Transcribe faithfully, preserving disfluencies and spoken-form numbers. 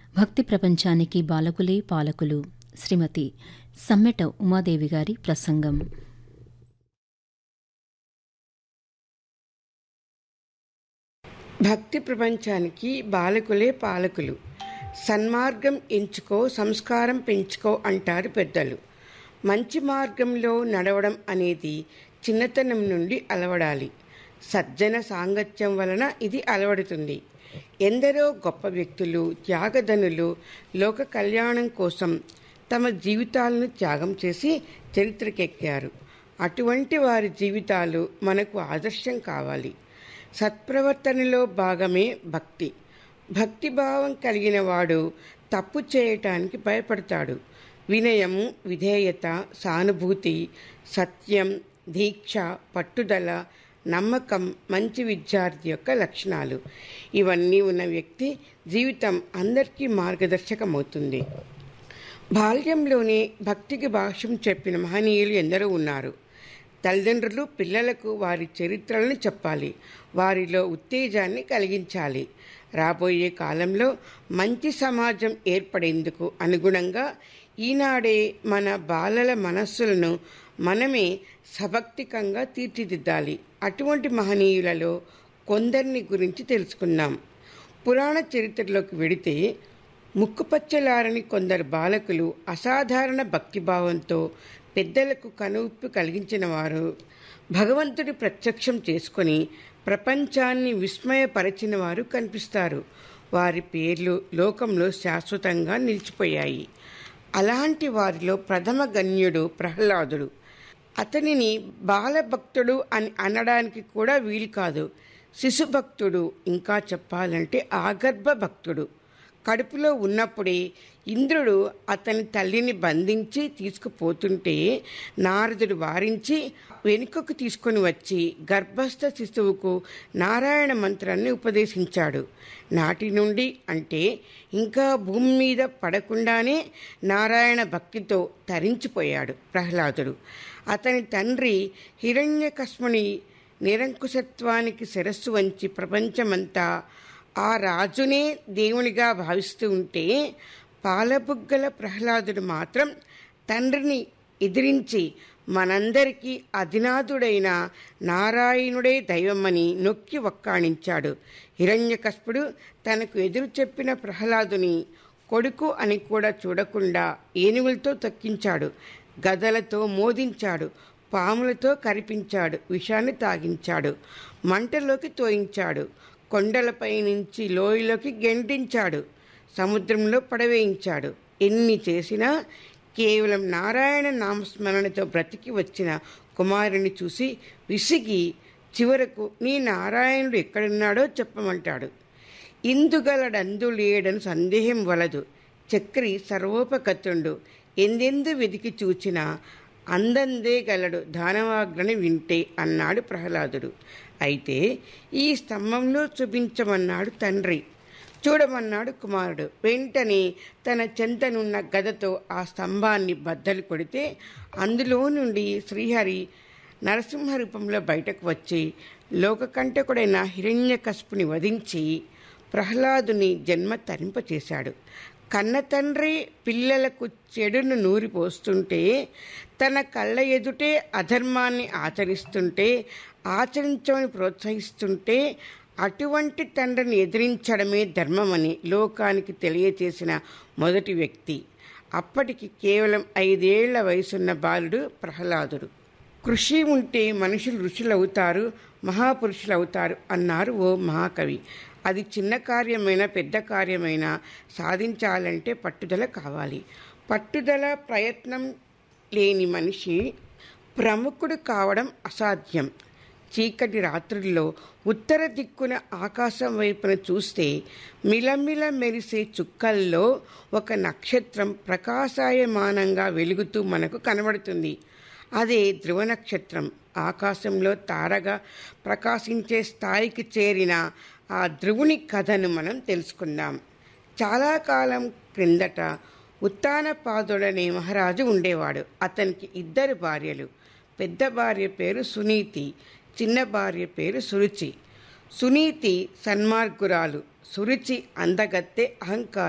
భక్తి ప్రపంచానికి బాలకులే పాలకులు శ్రీమతి సమ్మెట ఉమాదేవి గారి ప్రసంగం. భక్తి ప్రపంచానికి బాలకులే పాలకులు. సన్మార్గం ఎంచుకో, సంస్కారం పెంచుకో అంటారు పెద్దలు. మంచి మార్గంలో నడవడం అనేది చిన్నతనం నుండి అలవడాలి. సజ్జన సాంగత్యం వలన ఇది అలవడుతుంది. ఎందరో గొప్ప వ్యక్తులు, త్యాగధనులు లోక కళ్యాణం కోసం తమ జీవితాలను త్యాగం చేసి చరిత్రకెక్కారు. అటువంటి వారి జీవితాలు మనకు ఆదర్శం కావాలి. సత్ప్రవర్తనలో భాగమే భక్తి. భక్తిభావం కలిగిన వాడు తప్పు చేయటానికి భయపడతాడు. వినయము, విధేయత, సానుభూతి, సత్యం, దీక్ష, పట్టుదల, నమ్మకం మంచి విద్యార్థి యొక్క లక్షణాలు. ఇవన్నీ ఉన్న వ్యక్తి జీవితం అందరికీ మార్గదర్శకమవుతుంది. బాల్యంలోనే భక్తికి భాష్యం చెప్పిన మహనీయులు ఎందరో ఉన్నారు. తల్లిదండ్రులు పిల్లలకు వారి చరిత్రలను చెప్పాలి, వారిలో ఉత్తేజాన్ని కలిగించాలి. రాబోయే కాలంలో మంచి సమాజం ఏర్పడేందుకు అనుగుణంగా ఈనాడే మన బాలల మనస్సులను మనమే సభక్తికంగా తీర్చిదిద్దాలి. అటువంటి మహనీయులలో కొందరిని గురించి తెలుసుకుందాం. పురాణ చరిత్రలోకి వెడితే ముక్కుపచ్చలారని కొందరు బాలకులు అసాధారణ భక్తిభావంతో పెద్దలకు కనువిప్పు కలిగించిన వారు, భగవంతుడి ప్రత్యక్షం చేసుకొని ప్రపంచాన్ని విస్మయపరిచిన వారు కనిపిస్తారు. వారి పేర్లు లోకంలో శాశ్వతంగా నిలిచిపోయాయి. అలాంటి వారిలో ప్రథమ గణ్యుడు ప్రహ్లాదుడు. అతనిని బాలభక్తుడు అని అనడానికి కూడా వీలు కాదు. శిశుభక్తుడు, ఇంకా చెప్పాలంటే ఆగర్భ భక్తుడు. కడుపులో ఉన్నప్పుడే ఇంద్రుడు అతని తల్లిని బంధించి తీసుకుపోతుంటే నారదుడు వారించి వెనుకకు తీసుకొని వచ్చి గర్భస్థ శిశువుకు నారాయణ మంత్రాన్ని ఉపదేశించాడు. నాటి నుండి అంటే ఇంకా భూమి మీద పడకుండానే నారాయణ భక్తితో తరించిపోయాడు ప్రహ్లాదుడు. అతని తండ్రి హిరణ్యకశ్ముని నిరంకుశత్వానికి శిరస్సు వంచి ప్రపంచమంతా ఆ రాజునే దేవునిగా భావిస్తూ ఉంటే పాలబుగ్గల ప్రహ్లాదుడు మాత్రం తండ్రిని ఎదిరించి మనందరికీ అధినాథుడైన నారాయణుడే దైవమని నొక్కి వక్కాణించాడు. హిరణ్యకశిపుడు తనకు ఎదురు చెప్పిన ప్రహ్లాదుని కొడుకు అని కూడా చూడకుండా ఏనుగులతో తొక్కించాడు, గదలతో మోదించాడు, పాములతో కరిపించాడు, విషాన్ని తాగించాడు, మంటలోకి తోయించాడు, కొండలపై నుంచి లోయలోకి గెంటించాడు, సముద్రంలో పడవేయించాడు. ఎన్ని చేసినా కేవలం నారాయణ నామస్మరణతో బ్రతికి వచ్చిన కుమారుని చూసి విసిగి చివరకు నీ నారాయణుడు ఎక్కడున్నాడో చెప్పమంటాడు. ఇందుగలడందు లేడని సందేహం వలదు, చక్రి సర్వోపగతుండు, ఎందెందు వెదికి చూచినా అందందే గలడు దానవాగ్రని వింటే అన్నాడు ప్రహ్లాదుడు. అయితే ఈ స్తంభంలో చూపించమన్నాడు తండ్రి, చూడమన్నాడు కుమారుడు. వెంటనే తన చెంతనున్న గదతో ఆ స్తంభాన్ని బద్దలు కొడితే అందులో నుండి శ్రీహరి నరసింహ రూపంలో బయటకు వచ్చి లోకకంటకుడైన హిరణ్యకశిపుని వధించి ప్రహ్లాదుని జన్మ తరింపచేశాడు. కన్న తండ్రి పిల్లలకు చెడును నూరిపోస్తుంటే, తన కళ్ళ ఎదుటే అధర్మాన్ని ఆచరిస్తుంటే, ఆచరించమని ప్రోత్సహిస్తుంటే అటువంటి తండ్రిని ఎదిరించడమే ధర్మమని లోకానికి తెలియచేసిన మొదటి వ్యక్తి. అప్పటికి కేవలం ఐదేళ్ల వయసున్న బాలుడు ప్రహ్లాదుడు. కృషి ఉంటే మనుషులు ఋషులవుతారు, మహాపురుషులవుతారు అన్నారు ఓ మహాకవి. అది చిన్న కార్యమైనా పెద్ద కార్యమైనా సాధించాలంటే పట్టుదల కావాలి. పట్టుదల, ప్రయత్నం లేని మనిషి ప్రముఖుడు కావడం అసాధ్యం. చీకటి రాత్రుల్లో ఉత్తర దిక్కున ఆకాశం వైపున చూస్తే మిలమిల మెరిసే చుక్కల్లో ఒక నక్షత్రం ప్రకాశమానంగా వెలుగుతూ మనకు కనబడుతుంది. అదే ధ్రువ నక్షత్రం. ఆకాశంలో తారగా ప్రకాశించే స్థాయికి చేరిన ఆ ధ్రువుని కథను మనం తెలుసుకుందాం. చాలా కాలం క్రిందట ఉత్తానపాదుడనే మహారాజు ఉండేవాడు. అతనికి ఇద్దరు భార్యలు. పెద్ద భార్య పేరు సునీతి, చిన్న భార్య పేరు సురుచి. సునీతి సన్మార్గురాలు, సురుచి అందగత్తె, అహంకారం.